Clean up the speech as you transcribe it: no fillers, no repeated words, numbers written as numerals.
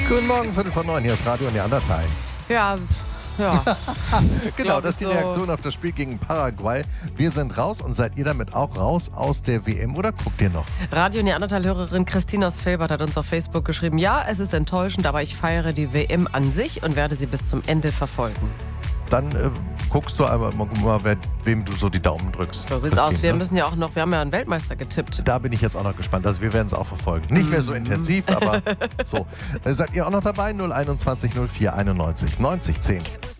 Guten Morgen, 8:45, hier ist Radio Neandertal. Ja. Genau, das ist die Reaktion auf das Spiel gegen Paraguay. Wir sind raus und seid ihr damit auch raus aus der WM oder guckt ihr noch? Radio Neandertal-Hörerin Christine aus Velbert hat uns auf Facebook geschrieben, ja, es ist enttäuschend, aber ich feiere die WM an sich und werde sie bis zum Ende verfolgen. Dann guckst du aber mal, wem du so die Daumen drückst. So sieht's aus. Wir müssen ja auch noch, wir haben ja einen Weltmeister getippt. Da bin ich jetzt auch noch gespannt. Also wir werden es auch verfolgen. Nicht mehr so intensiv, aber so. Seid ihr auch noch dabei? 021 04 91 90 10.